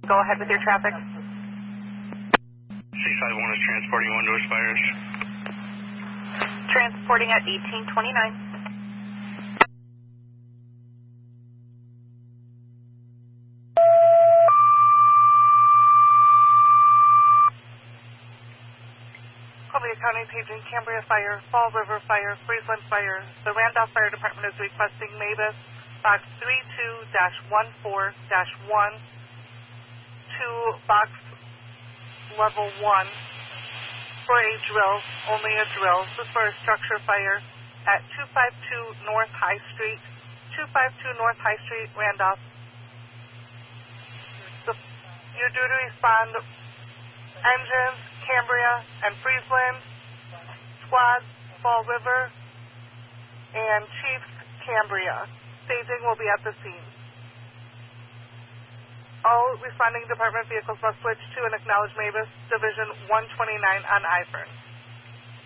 Go ahead with your traffic. Seaside 1 is transporting one to Aspires. Transporting at 1829. Columbia County paging Cambria Fire, Fall River Fire, Friesland Fire. The Randolph Fire Department is requesting Mavis Box 32-14-1 to Box Level 1 for a drill, only a drill. This is for a structure fire at 252 North High Street, 252 North High Street, Randolph. You're due to respond engines, Cambria and Friesland, squads, Fall River, and Chiefs, Cambria. Staging will be at the scene. All responding department vehicles must switch to and acknowledge Mavis Division 129 on Ifern.